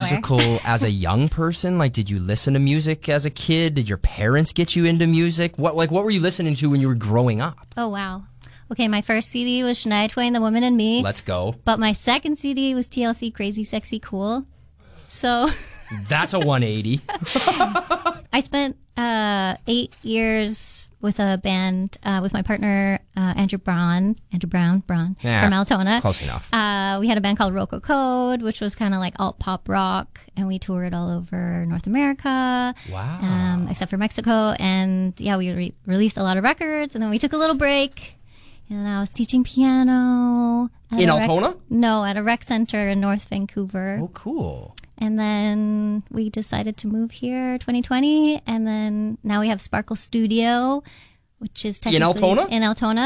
musical as a young person? Like, did you listen to music as a kid? Did your parents get you into music? What were you listening to when you were growing up? Oh, wow. Okay, my first CD was Shania Twain, The Woman in Me. Let's go. But my second CD was TLC, Crazy, Sexy, Cool. So... That's a 180. I spent 8 years with a band with my partner, Andrew Brown from Altona. Close enough. We had a band called Roco Code, which was kind of like alt-pop rock, and we toured all over North America. Wow. Except for Mexico. And yeah, we released a lot of records, and then we took a little break. And I was teaching piano. In Altona? No, at a rec center in North Vancouver. Oh, cool. And then we decided to move here 2020. And then now we have Sparkle Studio, which is technically... In Altona? In Altona.